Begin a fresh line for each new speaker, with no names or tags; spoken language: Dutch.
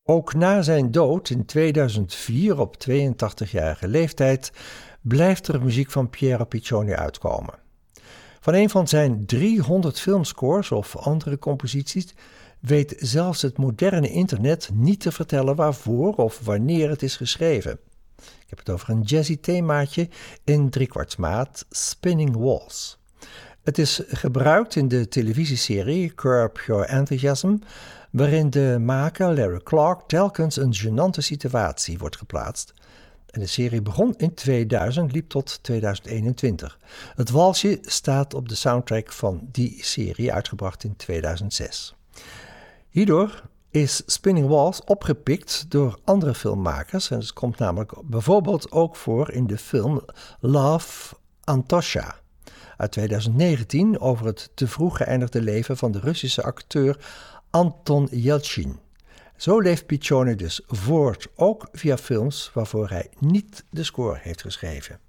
Ook na zijn dood in 2004 op 82-jarige leeftijd blijft er muziek van Piero Piccioni uitkomen. Van een van zijn 300 filmscores of andere composities weet zelfs het moderne internet niet te vertellen waarvoor of wanneer het is geschreven. Ik heb het over een jazzy themaatje in driekwartsmaat, Spinning Waltz. Het is gebruikt in de televisieserie Curb Your Enthusiasm, waarin de maker Larry Clark telkens een gênante situatie wordt geplaatst. En de serie begon in 2000, liep tot 2021. Het walsje staat op de soundtrack van die serie, uitgebracht in 2006. Hierdoor is Spinning Waltz opgepikt door andere filmmakers. En het komt namelijk bijvoorbeeld ook voor in de film Love, Antosha uit 2019 over het te vroeg geëindigde leven van de Russische acteur Anton Yelchin. Zo leeft Piccioni dus voort, ook via films waarvoor hij niet de score heeft geschreven.